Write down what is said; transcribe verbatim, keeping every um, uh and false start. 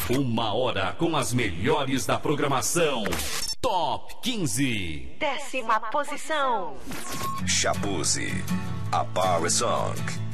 Uma hora com as melhores da programação. Top quinze. Décima posição. Shaboozey, a Power Song.